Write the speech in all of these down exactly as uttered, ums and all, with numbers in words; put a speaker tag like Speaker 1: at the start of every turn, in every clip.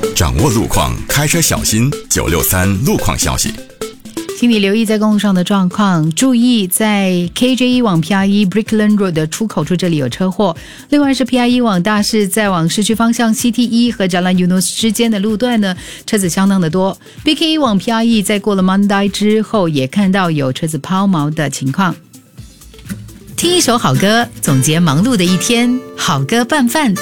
Speaker 1: 掌握路况，开车小心。九六三路况消息。
Speaker 2: 请你留意在公路上的状况，注意在 K J 一 往 P I E Brickland Road 的出口处，这里有车祸。另外是 P I E 往大市再往市区方向 C T 一 和 Jalan Eunos 之间的路段呢，车子相当的多。B K 一 往 P I E 在过了 Monday 之后，也看到有车子抛锚的情况。听一首好歌，总结忙碌的一天，好歌拌饭。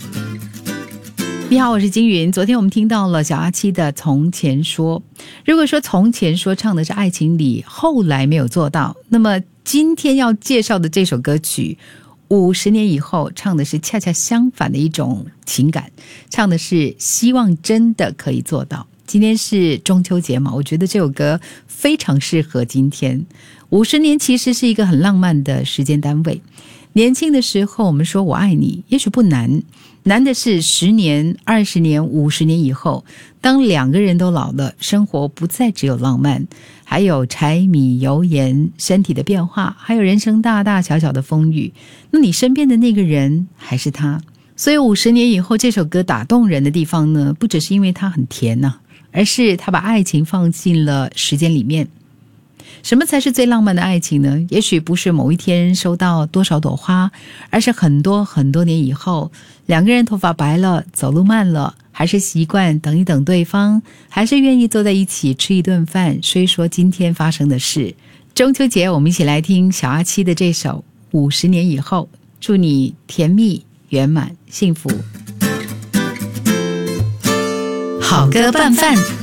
Speaker 2: 你好，我是金云。昨天我们听到了小阿七的《从前说》。如果说《从前说》唱的是爱情里后来没有做到，那么今天要介绍的这首歌曲五十年以后唱的是恰恰相反的一种情感，唱的是希望真的可以做到。今天是中秋节嘛，我觉得这首歌非常适合今天。五十年其实是一个很浪漫的时间单位。年轻的时候我们说我爱你也许不难，难的是十年、二十年、五十年以后，当两个人都老了，生活不再只有浪漫，还有柴米油盐、身体的变化，还有人生大大小小的风雨。那你身边的那个人还是他。所以五十年以后，这首歌打动人的地方呢，不只是因为它很甜啊，而是它把爱情放进了时间里面。什么才是最浪漫的爱情呢？也许不是某一天收到多少朵花，而是很多很多年以后，两个人头发白了，走路慢了，还是习惯等一等对方，还是愿意坐在一起吃一顿饭，说一说今天发生的事。中秋节我们一起来听小阿七的这首五十年以后，祝你甜蜜圆满幸福。好歌拌饭。